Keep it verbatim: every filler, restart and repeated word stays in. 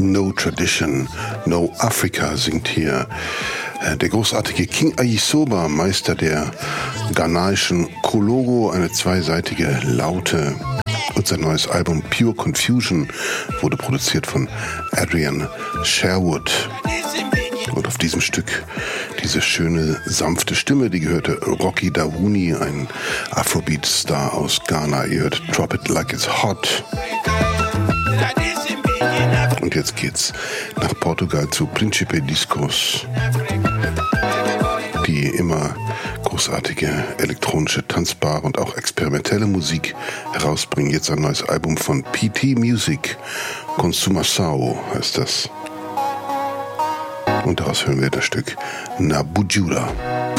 No Tradition, No Africa singt hier der großartige King Ayisoba, Meister der ghanaischen Kologo, eine zweiseitige Laute. Und sein neues Album Pure Confusion wurde produziert von Adrian Sherwood. Und auf diesem Stück diese schöne, sanfte Stimme, die gehörte Rocky Dawuni, ein Afrobeat-Star aus Ghana. Ihr hört Drop It Like It's Hot. Und jetzt geht's nach Portugal zu Príncipe Discos, die immer großartige elektronische, tanzbare und auch experimentelle Musik herausbringen. Jetzt ein neues Album von P T Music, Consumação heißt das. Und daraus hören wir das Stück Na Bujura.